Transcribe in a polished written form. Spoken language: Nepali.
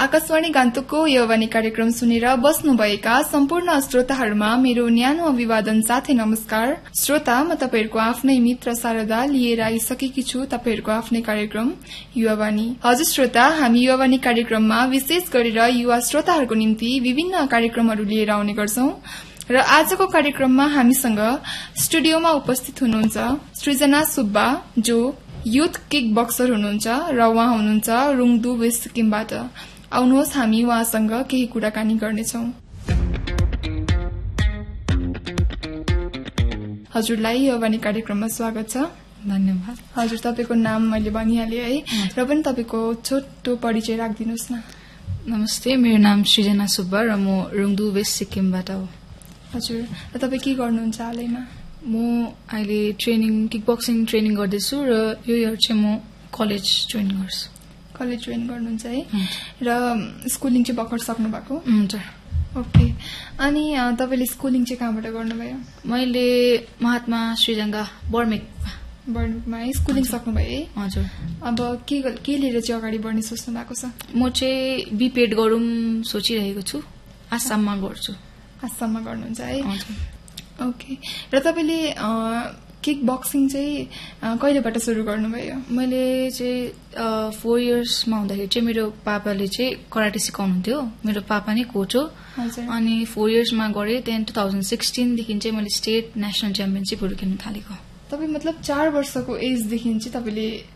आकाशवाणी गान्तोकको यौवानी कार्यक्रम सुनेर बस्नुभएका सम्पूर्ण श्रोताहरूमा मेरो न्यानो अभिवादन साथै नमस्कार। श्रोता, म तपाईहरूको आफ्नै मित्र शारदा लिएर आइसकेकी छु तपाईहरूको आफ्नै कार्यक्रम युवावानी। हजुर श्रोता, हामी युवावानी कार्यक्रममा विशेष गरेर युवा श्रोताहरूको निम्ति विभिन्न कार्यक्रमहरू लिएर आउने गर्छौं र आजको कार्यक्रममा हामीसँग स्टुडियोमा उपस्थित हुनुहुन्छ सृजना सुब्बा, जो युथ किक बक्सर हुनुहुन्छ र उहाँ हुनुहुन्छ रुङदु वेस्ट सिक्किमबाट। आउनुहोस् हामी उहाँसँग केही कुराकानी गर्नेछौं। हजुरलाई युवावानी कार्यक्रममा स्वागत छ। धन्यवाद। हजुर, तपाईको नाम मैले भनिहालेँ है, र पनि तपाईको छोटो परिचय राखिदिनुहोस् न। नमस्ते, मेरो नाम सृजना सुब्बा र म रुङदु वेस्ट सिक्किमबाट हो। हजुर, र तपाई के गर्नुहुन्छ हालैमा? म अहिले किक बक्सिङ ट्रेनिङ गर्दैछु र यो इयर चाहिँ म कलेज जोइन गर्छु। कलेज जोइन गर्नुहुन्छ है, र स्कुलिङ चाहिँ भर्खर सक्नु भएको? हुन्छ। ओके, अनि तपाईले स्कुलिङ चाहिँ कहाँबाट गर्नुभयो? मैले महात्मा श्रीजङ्गा बर्मेकमा है स्कुलिङ सक्नुभयो है? हजुर। अब के लिएर चाहिँ अगाडि बढ्ने सोच्नु भएको छ? म चाहिँ बिपेड गरौँ सोचिरहेको छु। आसाममा गर्छु। आसाममा गर्नुहुन्छ है? ओके, र तपाईले किक बक्सिङ चाहिँ कहिलेबाट सुरु गर्नुभयो? मैले चाहिँ 4 इयर्समा हुँदाखेरि चाहिँ मेरो पापाले चाहिँ कराटे सिकाउनुहुन्थ्यो। मेरो पापा नै कोच हो। अनि 4 इयर्समा गरेँ। त्यहाँदेखि 2016 देखि चाहिँ मैले स्टेट नेसनल च्याम्पियनसिपहरू खेल्न थालेको। तपाईँ मतलब 4 वर्षको एजदेखि चाहिँ तपाईले